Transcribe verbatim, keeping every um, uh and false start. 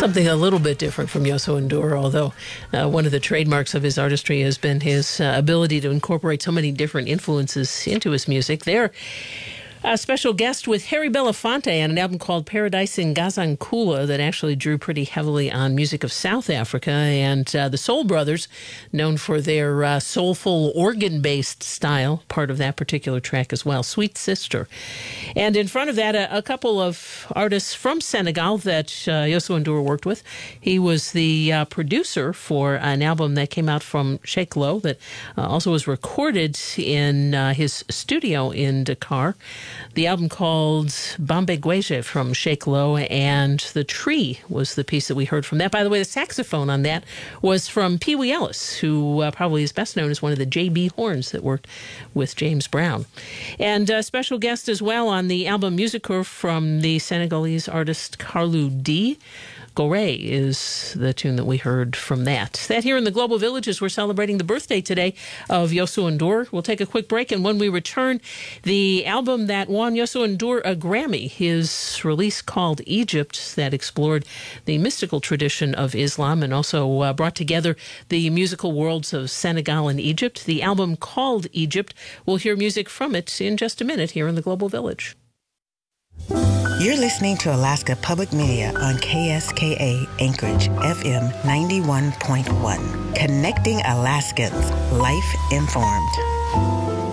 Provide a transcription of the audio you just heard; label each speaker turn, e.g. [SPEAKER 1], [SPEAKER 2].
[SPEAKER 1] Something a little bit different from Youssou N'Dour, although uh, one of the trademarks of his artistry has been his uh, ability to incorporate so many different influences into his music. There, a special guest with Harry Belafonte on an album called Paradise in Gazankula that actually drew pretty heavily on music of South Africa, and uh, the Soul Brothers, known for their uh, soulful organ-based style, part of that particular track as well, Sweet Sister. And in front of that, a, a couple of artists from Senegal that uh, Youssou N'Dour worked with. He was the uh, producer for an album that came out from Sheikh Lo that uh, also was recorded in uh, his studio in Dakar. The album called Bambe Gweje from Sheikh Lo, and The Tree was the piece that we heard from that. By the way, the saxophone on that was from Pee Wee Ellis, who uh, probably is best known as one of the J B horns that worked with James Brown. And a special guest as well on the album Musicour from the Senegalese artist Carlou D. Gore is the tune that we heard from that. That here in the Global Village as we're celebrating the birthday today of Youssou N'Dour. We'll take a quick break, and when we return, the album that won Youssou N'Dour a Grammy, his release called Egypt, that explored the mystical tradition of Islam and also uh, brought together the musical worlds of Senegal and Egypt. The album called Egypt. We'll hear music from it in just a minute here in the Global Village.
[SPEAKER 2] You're listening to Alaska Public Media on K S K A Anchorage F M ninety-one point one. Connecting Alaskans, life informed.